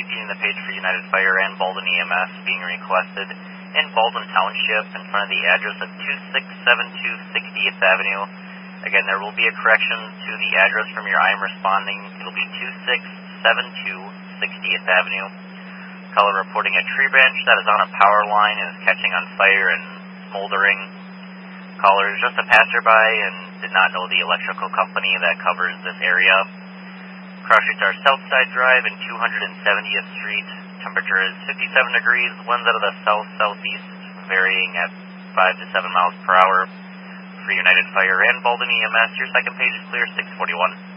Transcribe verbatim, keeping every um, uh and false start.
repeating the page for United Fire and Baldwin E M S being requested in Baldwin Township in front of the address of two six seven two sixtieth Avenue. Again, there will be a correction to the address from your I am responding. It'll be two six seven two sixtieth Avenue. Caller reporting a tree branch that is on a power line and is catching on fire and smoldering. Caller is just a passerby and did not know the electrical company that covers this area. Cross streets are Southside Drive and two hundred seventieth Street. Temperature is fifty-seven degrees. Winds out of the south-southeast, varying at five to seven miles per hour. For United Fire and Baldwin E M S, your second page is clear, six forty-one.